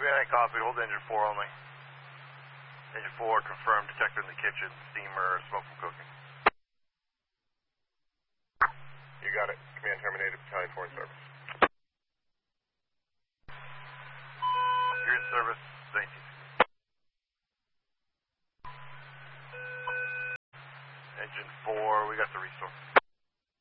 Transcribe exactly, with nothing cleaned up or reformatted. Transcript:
Command copy, hold engine four only. Engine four, confirmed detector in the kitchen, steamer, smoke from cooking. You got it. Command terminated, battalion four in service. You're in service, nineteen. Engine four, we got the restore.